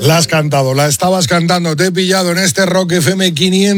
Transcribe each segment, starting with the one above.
La has cantado, la estabas cantando, te he pillado en este Rock FM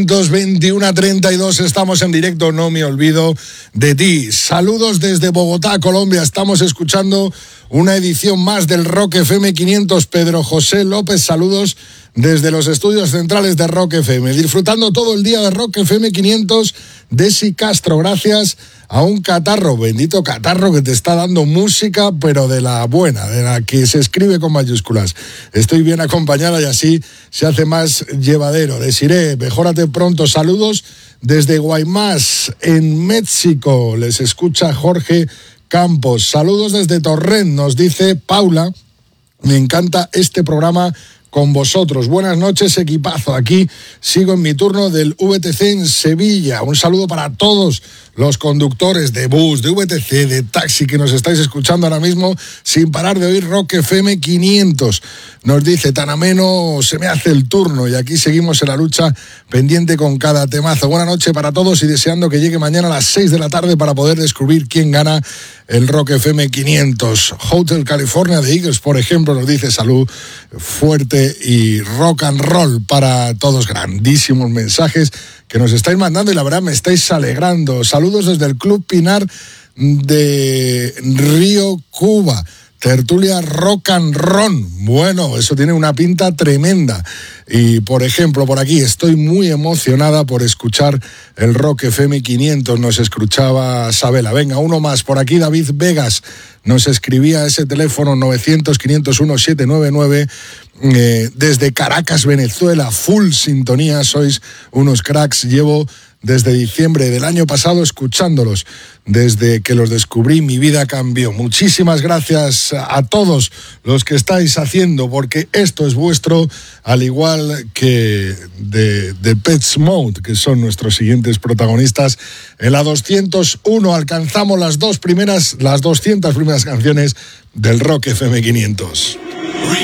521-32, estamos en directo, no me olvido de ti. Saludos desde Bogotá, Colombia, estamos escuchando una edición más del Rock FM 500. Pedro José López, saludos desde los estudios centrales de Rock FM. Disfrutando todo el día de Rock FM 500, Desi Castro, gracias a un catarro, bendito catarro que te está dando música, pero de la buena, de la que se escribe con mayúsculas. Estoy bien acompañada y así se hace más llevadero. Desiree, mejórate pronto. Saludos desde Guaymas, en México. Les escucha Jorge Campos. Saludos desde Torrent, nos dice Paula. Me encanta este programa con vosotros. Buenas noches, equipazo. Aquí sigo en mi turno del VTC en Sevilla. Un saludo para todos los conductores de bus, de VTC, de taxi que nos estáis escuchando ahora mismo sin parar de oír Rock FM 500. Nos dice, tan ameno se me hace el turno y aquí seguimos en la lucha pendiente con cada temazo. Buena noche para todos y deseando que llegue mañana a las 6 de la tarde para poder descubrir quién gana el Rock FM 500. Hotel California de Eagles, por ejemplo, nos dice salud fuerte y rock and roll para todos. Grandísimos mensajes que nos estáis mandando y la verdad me estáis alegrando. Saludos desde el Club Pinar de Río, Cuba. Tertulia Rock and Roll. Bueno, eso tiene una pinta tremenda. Y, por ejemplo, por aquí estoy muy emocionada por escuchar el Rock FM 500. Nos escuchaba Sabela. Venga, uno más. Por aquí David Vegas nos escribía a ese teléfono 900-501-799 desde Caracas, Venezuela. Full sintonía. Sois unos cracks. Llevo desde diciembre del año pasado escuchándolos. Desde que los descubrí, mi vida cambió. Muchísimas gracias a todos los que estáis haciendo, porque esto es vuestro, al igual que de Depeche Mode, que son nuestros siguientes protagonistas. En la 201 alcanzamos las 200 primeras canciones del Rock FM 500.